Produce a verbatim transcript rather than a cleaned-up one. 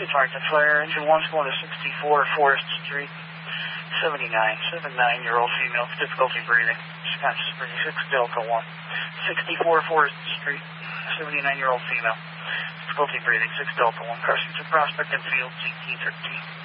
Martin Flyer, engine one's going to sixty-four Forest Street, seventy-nine, seventy-nine-year-old female, difficulty breathing, conscious breathing, six Delta one, sixty-four Forest Street, seventy-nine-year-old female, difficulty breathing, six Delta one, Carson to Prospect and Field, Z T thirteen.